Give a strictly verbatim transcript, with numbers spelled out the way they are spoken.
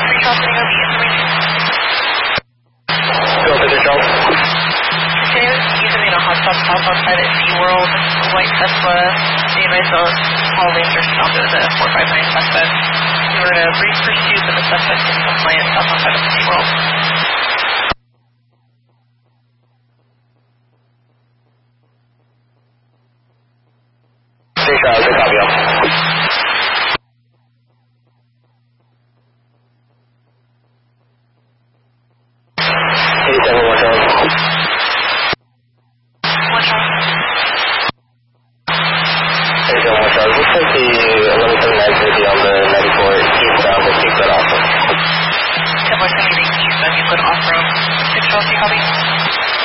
three Charles, can you have the information? Go to the Charles. Continuous using a hotspot stop outside at SeaWorld, a white Tesla, the advice of all Lancers stop at the four five nine suspect. We were in a brief pursuit, but the suspect is compliant stop outside of SeaWorld. three Charles, copy up. eighty-seven, one Charles. One Charles. eighty-seven, one Charles. Looks like the eleven seventy-nine is going to be on the ninety-four eastbound with Euclid off. ten one seventy-eight eastbound Euclid off-road. six Charles, you copy?